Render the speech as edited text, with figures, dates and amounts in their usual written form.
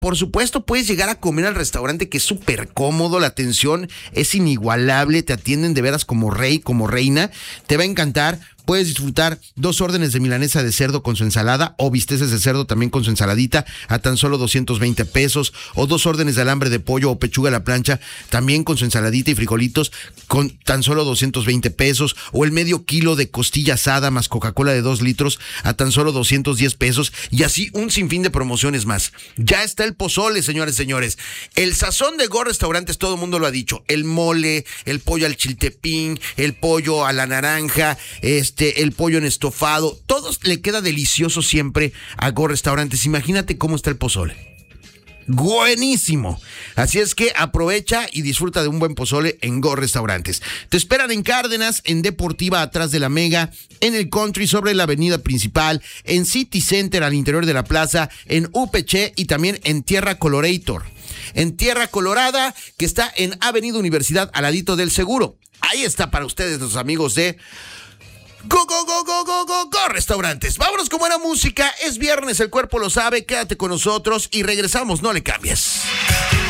por supuesto, puedes llegar a comer al restaurante, que es súper cómodo, la atención es inigualable, te atienden de veras como rey, como reina, te va a encantar. Puedes disfrutar 2 órdenes de milanesa de cerdo con su ensalada o bisteces de cerdo también con su ensaladita a tan solo 220 pesos, o 2 órdenes de alambre de pollo o pechuga a la plancha también con su ensaladita y frijolitos con tan solo 220 pesos, o el medio kilo de costilla asada más Coca-Cola de 2 litros a tan solo 210 pesos, y así un sinfín de promociones más. Ya está el pozole, señores, señores. El sazón de Go Restaurantes, todo el mundo lo ha dicho, el mole, el pollo al chiltepín, el pollo a la naranja, el pollo en estofado, todo le queda delicioso siempre a Go Restaurantes. Imagínate cómo está el pozole. Buenísimo. Así es que aprovecha y disfruta de un buen pozole en Go Restaurantes. Te esperan en Cárdenas, en Deportiva atrás de la Mega, en el Country sobre la avenida principal, en City Center al interior de la plaza, en UPC y también en Tierra Colorator. En Tierra Colorada, que está en Avenida Universidad al ladito del Seguro. Ahí está para ustedes los amigos de Go Restaurantes. Vámonos con buena música. Es viernes, el cuerpo lo sabe. Quédate con nosotros y regresamos. No le cambies.